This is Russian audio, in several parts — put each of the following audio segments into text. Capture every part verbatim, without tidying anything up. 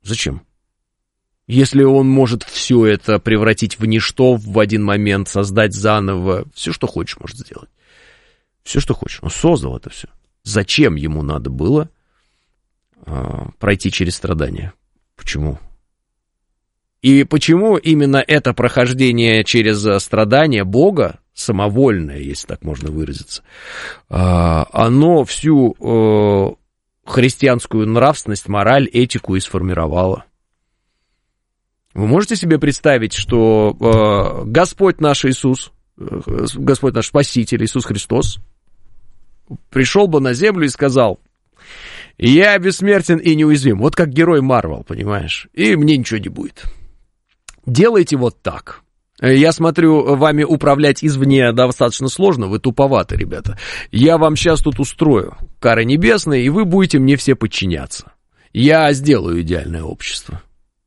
Зачем? Если он может все это превратить в ничто в один момент, создать заново, все, что хочешь, может сделать. Все, что хочешь. Он создал это все. Зачем ему надо было э, пройти через страдания? Почему? И почему именно это прохождение через страдания Бога, самовольное, если так можно выразиться, э, оно всю э, христианскую нравственность, мораль, этику и сформировало? Вы можете себе представить, что э, Господь наш Иисус, э, Господь наш Спаситель Иисус Христос, пришел бы на землю и сказал: я бессмертен и неуязвим, вот как герой Марвел, понимаешь, и мне ничего не будет. Делайте вот так. Я смотрю, вами управлять извне достаточно сложно, вы туповаты, ребята. Я вам сейчас тут устрою кары небесные, и вы будете мне все подчиняться. Я сделаю идеальное общество.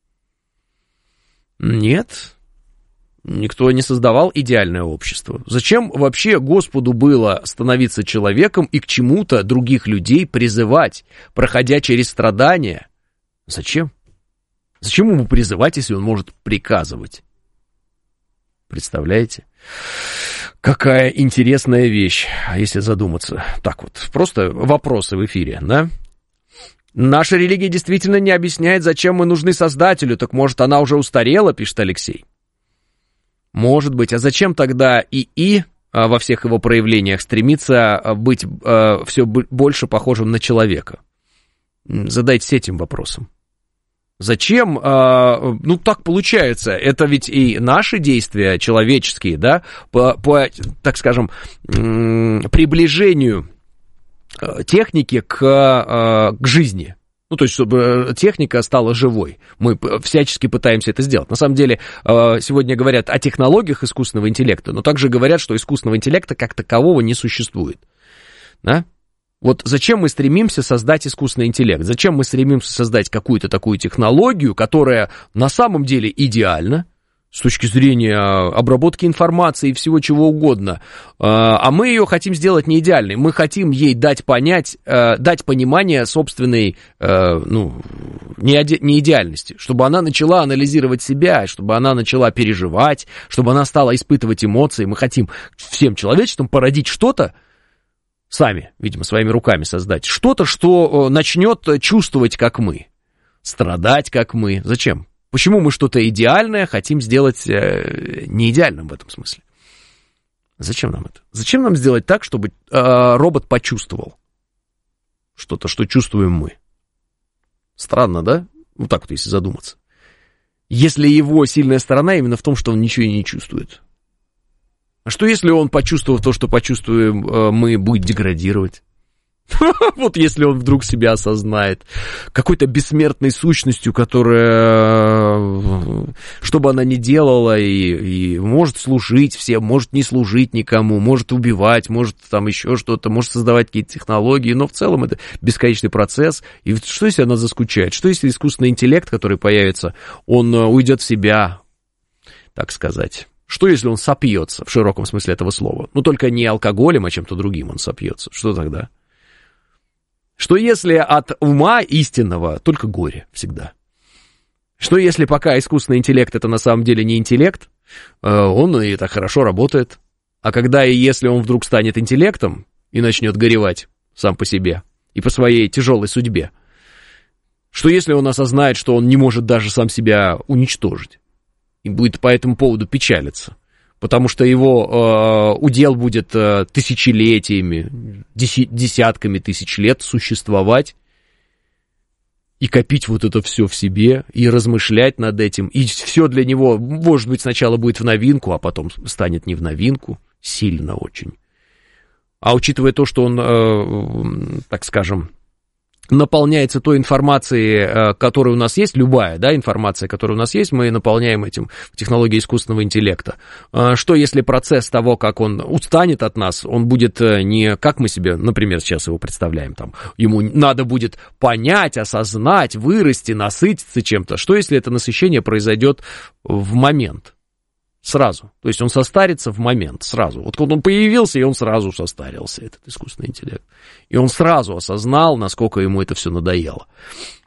Нет, никто не создавал идеальное общество. Зачем вообще Господу было становиться человеком и к чему-то других людей призывать, проходя через страдания? Зачем? Зачем ему призывать, если он может приказывать? Представляете? Какая интересная вещь, если задуматься. Так вот, просто вопросы в эфире, да? Наша религия действительно не объясняет, зачем мы нужны Создателю, так может она уже устарела, пишет Алексей. Может быть, а зачем тогда ИИ во всех его проявлениях стремится быть э, все больше похожим на человека? Задайтесь этим вопросом. Зачем, э, ну так получается, это ведь и наши действия человеческие, да, по, по так скажем, м- приближению техники к, к жизни. Ну, то есть, чтобы техника стала живой. Мы всячески пытаемся это сделать. На самом деле, сегодня говорят о технологиях искусственного интеллекта, но также говорят, что искусственного интеллекта как такового не существует. Да? Вот зачем мы стремимся создать искусственный интеллект? Зачем мы стремимся создать какую-то такую технологию, которая на самом деле идеальна, с точки зрения обработки информации и всего чего угодно, а мы ее хотим сделать не идеальной, мы хотим ей дать понять, дать понимание собственной, ну, неидеальности, чтобы она начала анализировать себя, чтобы она начала переживать, чтобы она стала испытывать эмоции. Мы хотим всем человечеством породить что-то, сами, видимо, своими руками создать, что-то, что начнет чувствовать, как мы, страдать, как мы. Зачем? Почему мы что-то идеальное хотим сделать э, не идеальным в этом смысле? Зачем нам это? Зачем нам сделать так, чтобы э, робот почувствовал что-то, что чувствуем мы? Странно, да? Вот так вот, если задуматься. Если его сильная сторона именно в том, что он ничего и не чувствует. А что если он, почувствовав то, что почувствуем э, мы, будет деградировать? Вот если он вдруг себя осознает какой-то бессмертной сущностью, которая, что бы она ни делала, и, и может служить всем, может не служить никому, может убивать, может там еще что-то, может создавать какие-то технологии, но в целом это бесконечный процесс. И что если она заскучает? Что если искусственный интеллект, который появится, он уйдет в себя, так сказать? Что если он сопьется, в широком смысле этого слова? Ну, только не алкоголем, а чем-то другим он сопьется. Что тогда? Что если от ума истинного только горе всегда? Что если пока искусственный интеллект это на самом деле не интеллект, он и так хорошо работает, а когда и если он вдруг станет интеллектом и начнет горевать сам по себе и по своей тяжелой судьбе, что если он осознает, что он не может даже сам себя уничтожить и будет по этому поводу печалиться? Потому что его э, удел будет э, тысячелетиями, деси, десятками тысяч лет существовать и копить вот это все в себе, и размышлять над этим. И все для него, может быть, сначала будет в новинку, а потом станет не в новинку, сильно очень. А учитывая то, что он, э, так скажем, наполняется той информацией, которая у нас есть, любая, да, информация, которая у нас есть, мы наполняем этим в технологии искусственного интеллекта. Что если процесс того, как он устанет от нас, он будет не как мы себе, например, сейчас его представляем, там, ему надо будет понять, осознать, вырасти, насытиться чем-то. Что если это насыщение произойдет в момент? Сразу. То есть он состарится в момент, сразу. Вот когда он появился, и он сразу состарился, этот искусственный интеллект. И он сразу осознал, насколько ему это все надоело.